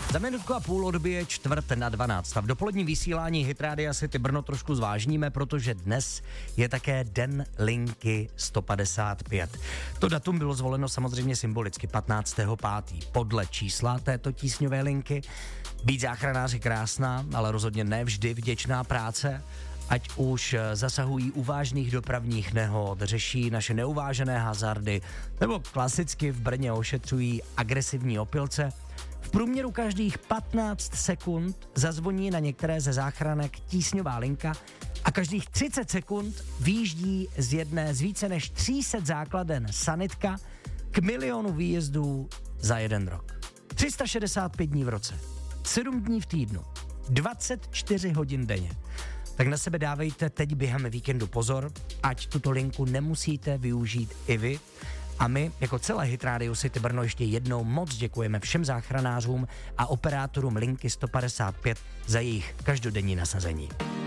Za minutku a půl odbije 11:45 a v dopoledním vysílání Hit Rádia City Brno trošku zvážníme, protože dnes je také Den linky 155. To datum bylo zvoleno samozřejmě symbolicky 15.5. podle čísla této tísňové linky. Být záchranář je krásná, ale rozhodně ne vždy vděčná práce. Ať už zasahují u vážných dopravních nehod, řeší naše neuvážené hazardy, nebo klasicky v Brně ošetřují agresivní opilce. V průměru každých 15 sekund zazvoní na některé ze záchranek tísňová linka a každých 30 sekund výjíždí z jedné z více než 300 základen sanitka k milionu výjezdů za jeden rok. 365 dní v roce, 7 dní v týdnu, 24 hodin denně. Tak na sebe dávejte teď během víkendu pozor, ať tuto linku nemusíte využít i vy. A my, jako celé Hit Radio City Brno, ještě jednou moc děkujeme všem záchranářům a operátorům linky 155 za jejich každodenní nasazení.